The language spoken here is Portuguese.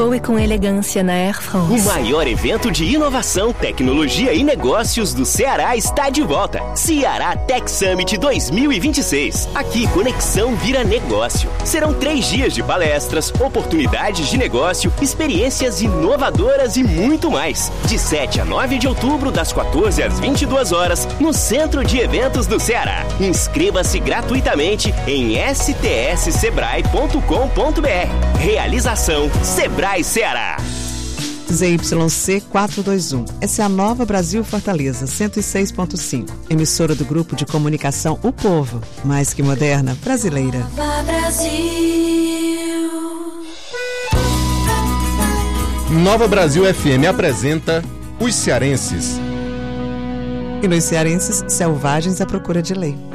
Voe com elegância na Air France. O maior evento de inovação, tecnologia e negócios do Ceará está de volta. Ceará Tech Summit 2026. Aqui, conexão vira negócio. Serão 3 dias de palestras, oportunidades de negócio, experiências inovadoras e muito mais. De 7 a 9 de outubro, das 14 às 22 horas, no Centro de Eventos do Ceará. Inscreva-se gratuitamente em stssebrae.com.br. Realização Sebrae Ceará. ZYC 421. Essa é a Nova Brasil Fortaleza 106.5. Emissora do Grupo de Comunicação O Povo. Mais que moderna, brasileira. Nova Brasil. Nova Brasil FM apresenta Os Cearenses. E nos cearenses, selvagens à procura de lei.